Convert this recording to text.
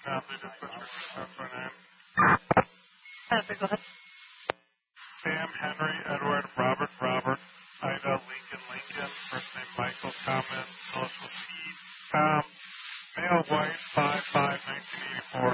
Now they just put your my name. Go ahead. Sam, Henry, Edward, Robert, Ida, Lincoln, first name Michael, Thomas, Social Pete, Tom, male, white,